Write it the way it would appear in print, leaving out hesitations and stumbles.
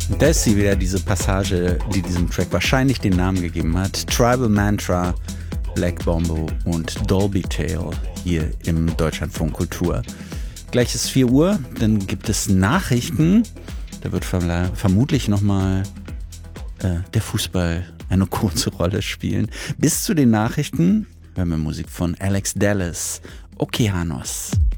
Da ist sie wieder, diese Passage, die diesem Track wahrscheinlich den Namen gegeben hat. Tribal Mantra, Black Bombo und Dolby Tale hier im Deutschlandfunk Kultur. Gleich ist 4 Uhr, dann gibt es Nachrichten. Da wird vermutlich nochmal der Fußball eine kurze Rolle spielen. Bis zu den Nachrichten hören wir Musik von Alex Dallas, Okeanos.